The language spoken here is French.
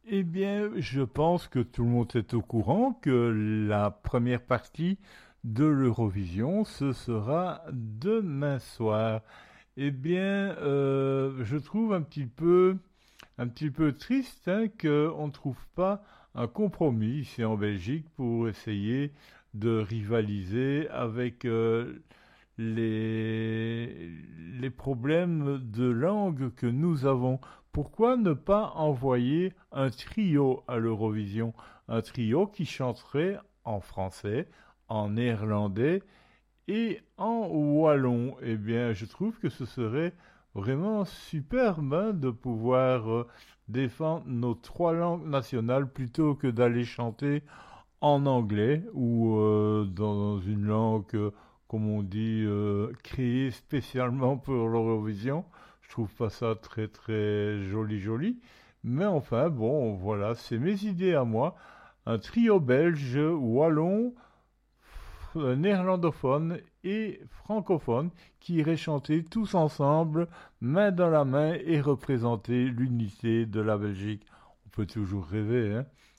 Eh bien, je pense que tout le monde est au courant que la première partie de l'Eurovision, ce sera demain soir. Eh bien, je trouve un petit peu triste hein, qu'on ne trouve pas un compromis ici en Belgique pour essayer de rivaliser avec les, les problèmes de langue que nous avons. Pourquoi ne pas envoyer un trio à l'Eurovision? Un trio qui chanterait en français, en néerlandais et en wallon. Eh bien, je trouve que ce serait vraiment superbe hein, de pouvoir défendre nos trois langues nationales plutôt que d'aller chanter en anglais ou dans une langue, comme on dit, créée spécialement pour l'Eurovision. Je trouve pas ça très très joli joli. Mais enfin, bon, voilà, c'est mes idées à moi. Un trio belge, wallon, néerlandophone et francophone qui iraient chanter tous ensemble, main dans la main, et représenter l'unité de la Belgique. On peut toujours rêver, hein.